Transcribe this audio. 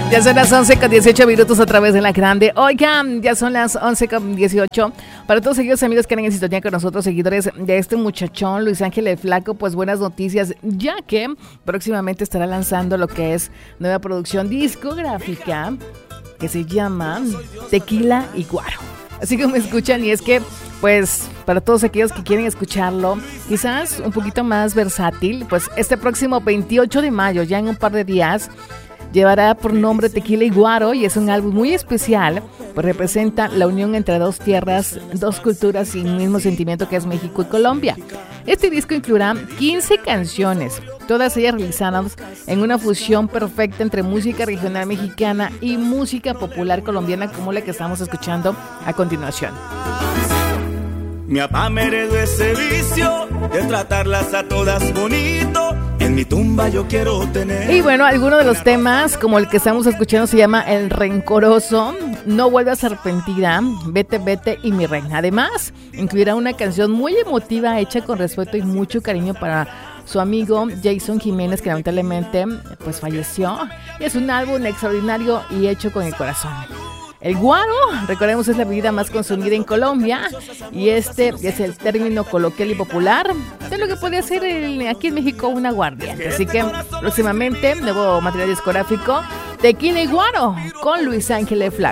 Ya son las 11:18 a través de La Grande. Oigan, ya son las 11:18. Para todos aquellos amigos que han en sintonía con nosotros, seguidores de este muchachón, Luis Ángel el Flaco, pues buenas noticias, ya que próximamente estará lanzando lo que es nueva producción discográfica que se llama Tequila y Guaro. Así que me escuchan, y es que, pues, para todos aquellos que quieren escucharlo, quizás un poquito más versátil, pues este próximo 28 de mayo, ya en un par de días, llevará por nombre Tequila y Guaro, y es un álbum muy especial, pues representa la unión entre dos tierras, dos culturas y un mismo sentimiento que es México y Colombia. Este disco incluirá 15 canciones, todas ellas realizadas en una fusión perfecta entre música regional mexicana y música popular colombiana, como la que estamos escuchando a continuación. Mi papá me heredó ese vicio de tratarlas a todas bonito. En mi tumba yo quiero tener. Y bueno, algunos de los temas, como el que estamos escuchando, se llama El Rencoroso, No Vuelvas Arrepentida, Vete, Vete y Mi Reina. Además, incluirá una canción muy emotiva hecha con respeto y mucho cariño para su amigo Jason Jiménez, que lamentablemente pues falleció. Es un álbum extraordinario y hecho con el corazón. El guaro, recordemos, es la bebida más consumida en Colombia, y este es el término coloquial y popular de lo que puede ser aquí en México un aguardiente. Así que próximamente, nuevo material discográfico, Tequila y Guaro, con Luis Ángel el Flaco.